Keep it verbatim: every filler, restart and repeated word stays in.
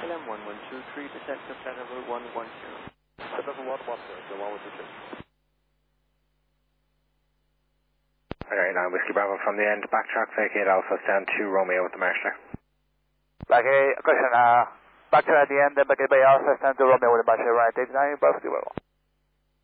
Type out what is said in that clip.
L M one one two three, descent to flight level one one zero. seven one one zero, so one one two three. Alright, now Whiskey Bravo from the end, backtrack, vacate Alpha, stand two Romeo with the Marshaller. Vacate, question, uh, backtrack at the end, then vacate by Alpha, stand two Romeo with the Marshaller, right, eight nine, above, zero.